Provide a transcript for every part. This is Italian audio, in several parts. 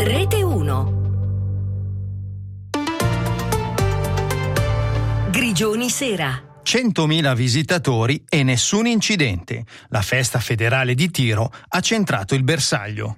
Rete 1. Grigioni Sera. 100.000 visitatori e nessun incidente. La festa federale di tiro ha centrato il bersaglio.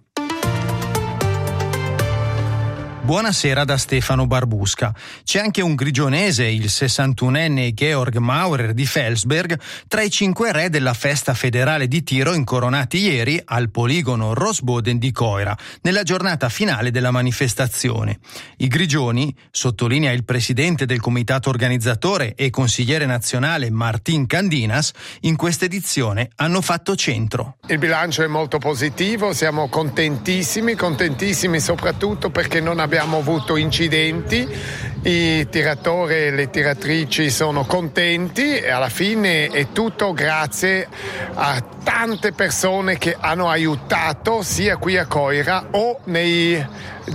Buonasera da Stefano Barbusca. C'è anche un grigionese, il 61enne Georg Maurer di Felsberg, tra i 5 re della festa federale di tiro incoronati ieri al poligono Rosboden di Coira, nella giornata finale della manifestazione. I grigioni, sottolinea il presidente del comitato organizzatore e consigliere nazionale Martin Candinas, in questa edizione hanno fatto centro. Il bilancio è molto positivo, siamo contentissimi soprattutto perché non abbiamo avuto incidenti, i tiratori e le tiratrici sono contenti e alla fine è tutto grazie a tante persone che hanno aiutato sia qui a Coira o nei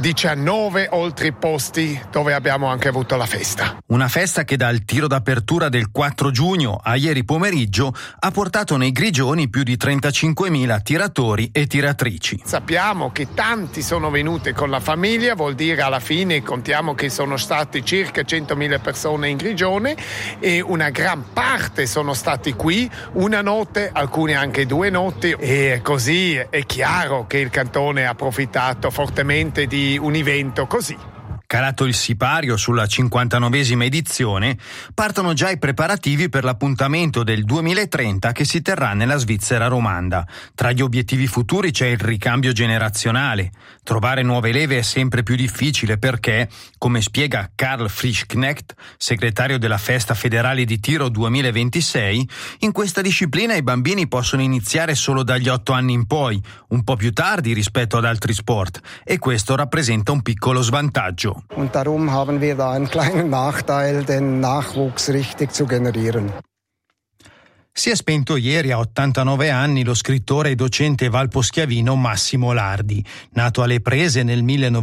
19 altri posti dove abbiamo anche avuto la festa. Una festa che dal tiro d'apertura del 4 giugno a ieri pomeriggio ha portato nei grigioni più di 35.000 tiratori e tiratrici. Sappiamo che tanti sono venuti con la famiglia, vuol dire alla fine contiamo che sono stati circa 100.000 persone in Grigione e una gran parte sono stati qui una notte, alcuni anche 2 notti, e così è chiaro che il cantone ha approfittato fortemente di un evento così. Calato il sipario sulla 59esima edizione, partono già i preparativi per l'appuntamento del 2030 che si terrà nella Svizzera romanda. Tra gli obiettivi futuri c'è il ricambio generazionale. Trovare nuove leve è sempre più difficile perché, come spiega Karl Frischknecht, segretario della Festa Federale di Tiro 2026, in questa disciplina i bambini possono iniziare solo dagli 8 anni in poi, un po' più tardi rispetto ad altri sport, e questo rappresenta un piccolo svantaggio. Und darum haben wir da einen kleinen Nachteil, den Nachwuchs richtig zu generieren. Si è spento ieri a 89 anni lo scrittore e docente valposchiavino Massimo Lardi. Nato alle Prese nel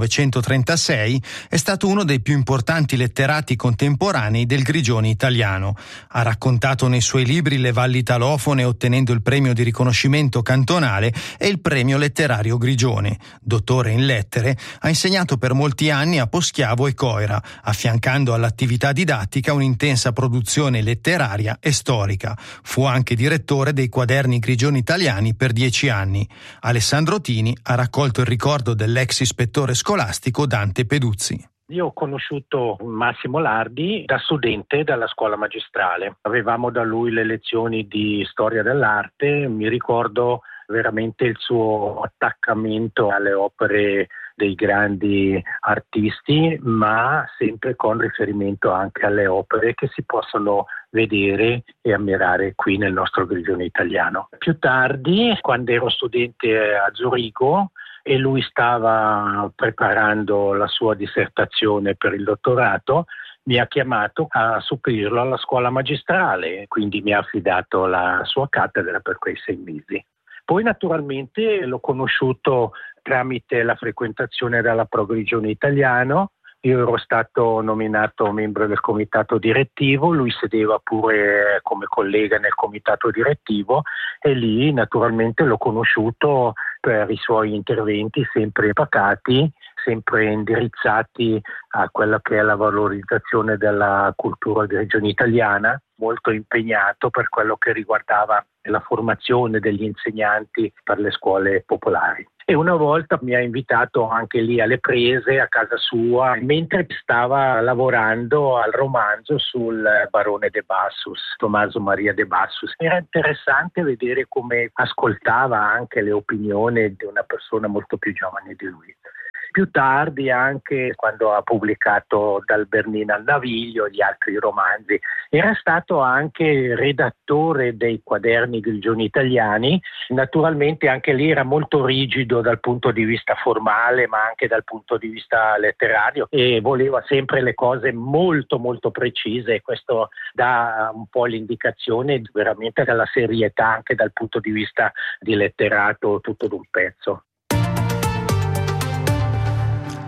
1936, è stato uno dei più importanti letterati contemporanei del Grigione italiano. Ha raccontato nei suoi libri le valli italofone, ottenendo il premio di riconoscimento cantonale e il premio letterario Grigione. Dottore in lettere, ha insegnato per molti anni a Poschiavo e Coira, affiancando all'attività didattica un'intensa produzione letteraria e storica. Fu anche direttore dei Quaderni Grigioni Italiani per 10 anni. Alessandro Tini ha raccolto il ricordo dell'ex ispettore scolastico Dante Peduzzi. Io ho conosciuto Massimo Lardi da studente dalla scuola magistrale. Avevamo da lui le lezioni di storia dell'arte. Mi ricordo veramente il suo attaccamento alle opere dei grandi artisti, ma sempre con riferimento anche alle opere che si possono vedere e ammirare qui nel nostro Grigione italiano. Più tardi, quando ero studente a Zurigo e lui stava preparando la sua dissertazione per il dottorato, mi ha chiamato a supprirlo alla scuola magistrale, quindi mi ha affidato la sua cattedra per quei 6 mesi. Poi naturalmente l'ho conosciuto tramite la frequentazione della Pro Grigione italiano. Io ero stato nominato membro del comitato direttivo, lui sedeva pure come collega nel comitato direttivo e lì naturalmente l'ho conosciuto per i suoi interventi sempre pacati, sempre indirizzati a quella che è la valorizzazione della cultura grigione italiana, molto impegnato per quello che riguardava la formazione degli insegnanti per le scuole popolari. E una volta mi ha invitato anche lì alle Prese, a casa sua, mentre stava lavorando al romanzo sul barone de Bassus, Tommaso Maria de Bassus. Era interessante vedere come ascoltava anche le opinioni di una persona molto più giovane di lui. Più tardi, anche quando ha pubblicato Dal Bernina al Naviglio e gli altri romanzi, era stato anche redattore dei Quaderni Grigioni Italiani. Naturalmente anche lì era molto rigido dal punto di vista formale, ma anche dal punto di vista letterario, e voleva sempre le cose molto molto precise, e questo dà un po' l'indicazione veramente della serietà anche dal punto di vista di letterato tutto d'un pezzo.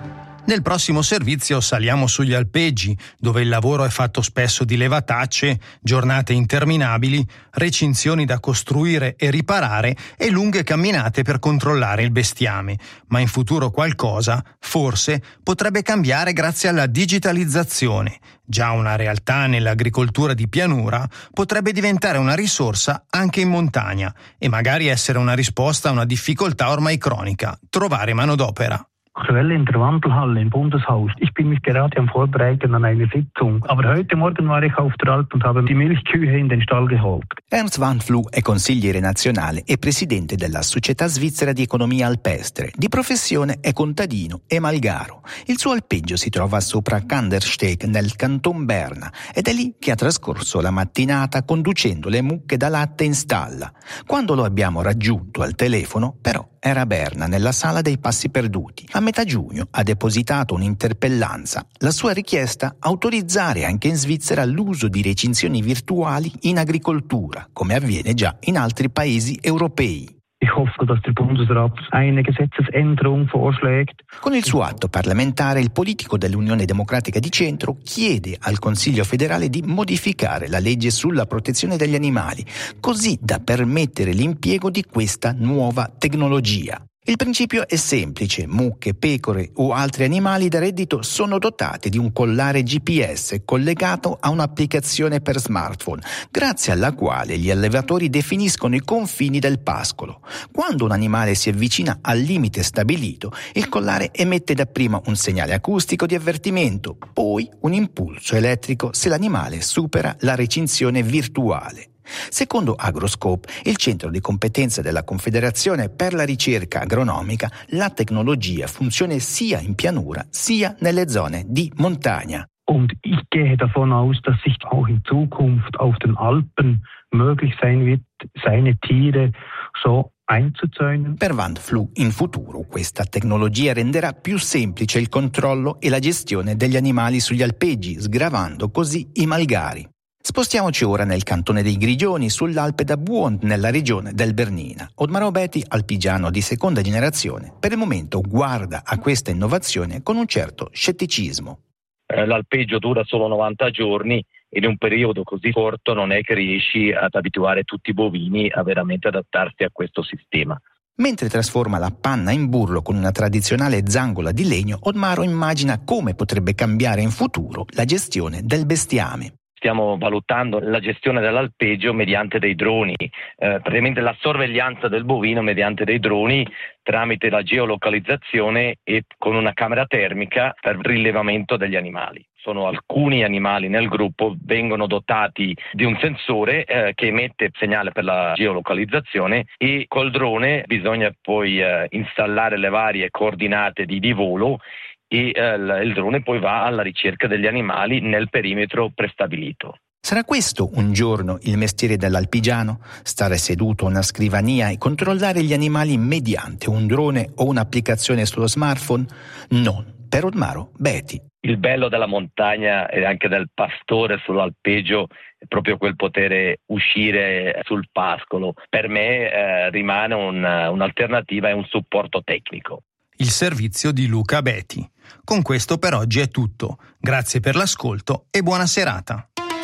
Nel prossimo servizio saliamo sugli alpeggi, dove il lavoro è fatto spesso di levatacce, giornate interminabili, recinzioni da costruire e riparare e lunghe camminate per controllare il bestiame. Ma in futuro qualcosa, forse, potrebbe cambiare grazie alla digitalizzazione. Già una realtà nell'agricoltura di pianura, potrebbe diventare una risorsa anche in montagna e magari essere una risposta a una difficoltà ormai cronica: trovare manodopera. Aktuell in der Wandelhalle im Bundeshaus. Ich bin mich gerade am Vorbereiten an eine Sitzung. Aber heute Morgen war ich auf der Alp und habe die Milchkühe in den Stall geholt. Ernst van Flue è consigliere nazionale e presidente della Società Svizzera di Economia Alpestre. Di professione è contadino e malgaro. Il suo alpeggio si trova sopra Kandersteg nel Canton Berna ed è lì che ha trascorso la mattinata conducendo le mucche da latte in stalla. Quando lo abbiamo raggiunto al telefono, però, era a Berna, nella sala dei passi perduti. A metà giugno ha depositato un'interpellanza. La sua richiesta: autorizzare anche in Svizzera l'uso di recinzioni virtuali in agricoltura, come avviene già in altri paesi europei. Ich hoffe, dass der Bundesrat eine Gesetzesänderung vorschlägt. Con il suo atto parlamentare, il politico dell'Unione Democratica di Centro chiede al Consiglio federale di modificare la legge sulla protezione degli animali, così da permettere l'impiego di questa nuova tecnologia. Il principio è semplice: mucche, pecore o altri animali da reddito sono dotati di un collare GPS collegato a un'applicazione per smartphone, grazie alla quale gli allevatori definiscono i confini del pascolo. Quando un animale si avvicina al limite stabilito, il collare emette dapprima un segnale acustico di avvertimento, poi un impulso elettrico se l'animale supera la recinzione virtuale. Secondo Agroscope, il centro di competenza della Confederazione per la ricerca agronomica, la tecnologia funziona sia in pianura sia nelle zone di montagna. Und ich gehe davon aus, dass sich auch in Zukunft auf den Alpen möglich sein wird, seine Tiere so einzuzäunen. Per Van Flue, in futuro questa tecnologia renderà più semplice il controllo e la gestione degli animali sugli alpeggi, sgravando così i malgari. Spostiamoci ora nel cantone dei Grigioni, sull'Alpe da Buond, nella regione del Bernina. Odmaro Beti, alpigiano di seconda generazione, per il momento guarda a questa innovazione con un certo scetticismo. L'alpeggio dura solo 90 giorni e in un periodo così corto non è che riesci ad abituare tutti i bovini a veramente adattarsi a questo sistema. Mentre trasforma la panna in burro con una tradizionale zangola di legno, Odmaro immagina come potrebbe cambiare in futuro la gestione del bestiame. Stiamo valutando la gestione dell'alpeggio mediante dei droni, praticamente la sorveglianza del bovino mediante dei droni tramite la geolocalizzazione e con una camera termica per il rilevamento degli animali. Sono alcuni animali nel gruppo, vengono dotati di un sensore che emette segnale per la geolocalizzazione e col drone bisogna poi installare le varie coordinate di volo e il drone poi va alla ricerca degli animali nel perimetro prestabilito. Sarà questo un giorno il mestiere dell'alpigiano? Stare seduto a una scrivania e controllare gli animali mediante un drone o un'applicazione sullo smartphone? Non, per Odmaro Beti. Il bello della montagna e anche del pastore sull'alpeggio è proprio quel potere uscire sul pascolo. Per me rimane un'alternativa e un supporto tecnico. Il servizio di Luca Beti. Con questo per oggi è tutto. Grazie per l'ascolto e buona serata.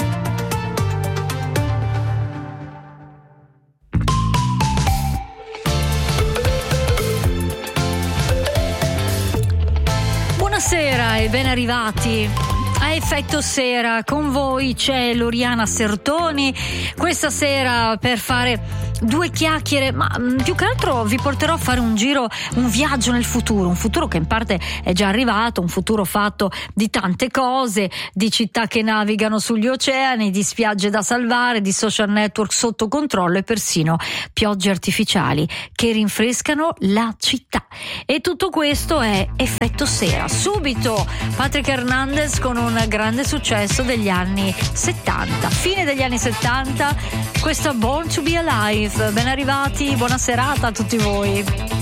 Buonasera e ben arrivati a Effetto Sera. Con voi c'è Loriana Sertoni questa sera per fare due chiacchiere, ma più che altro vi porterò a fare un viaggio nel futuro, un futuro che in parte è già arrivato, un futuro fatto di tante cose, di città che navigano sugli oceani, di spiagge da salvare, di social network sotto controllo e persino piogge artificiali che rinfrescano la città. E tutto questo è Effetto Sera. Subito Patrick Hernandez con un grande successo degli anni 70, fine degli anni 70, questa Born to be Alive. Ben arrivati, buona serata a tutti voi.